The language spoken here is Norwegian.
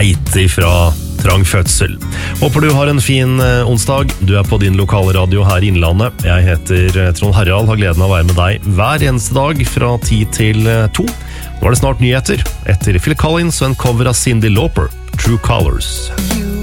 sleit ifra trang fødsel. Håper du har en fin onsdag. Du på din lokale radio her i Innlandet. Jeg heter Trond Harald, har gleden av å være med deg hver eneste dag fra 10 til 2. Nå det snart nyheter, etter Phil Collins og en cover av Cyndi Lauper, True Colors.